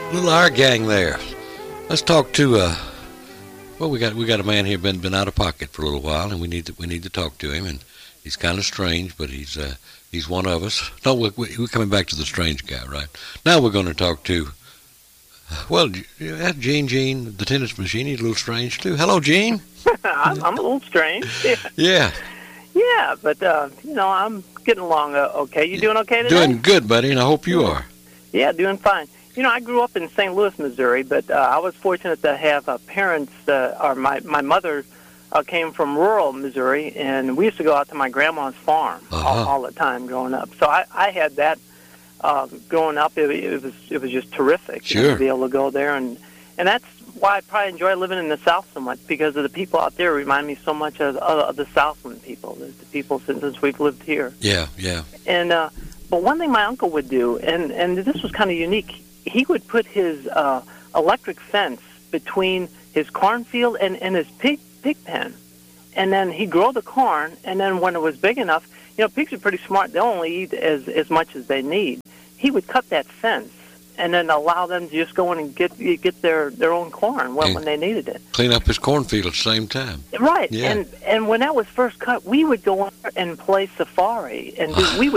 Little our gang there. Let's talk to well, we got a man here been out of pocket for a little while, and we need to talk to him. And he's kind of strange, but he's one of us. No, we're coming back to the strange guy, right? Now we're going to talk to well, that Gene, the tennis machine. He's a little strange too. Hello, Gene. I'm a little strange. Yeah. Yeah. Yeah, but I'm getting along okay. You doing okay today? Doing good, buddy, and I hope you are. Yeah, doing fine. I grew up in St. Louis, Missouri, but I was fortunate to have parents, or my mother came from rural Missouri, and we used to go out to my grandma's farm all the time growing up. So I had that growing up. It was just terrific to be able to go there, and that's why I probably enjoy living in the South so much, because of the people out there remind me so much of the Southland people, the people since we've lived here. Yeah, yeah. And but one thing my uncle would do, and this was kind of unique, he would put his electric fence between his cornfield and his pig pen. And then he'd grow the corn, and then when it was big enough, pigs are pretty smart. They'll only eat as much as they need. He would cut that fence and then allow them to just go in and get their own corn when they needed it. Clean up his cornfield at the same time. Right. Yeah. And when that was first cut, we would go on and play safari, and we would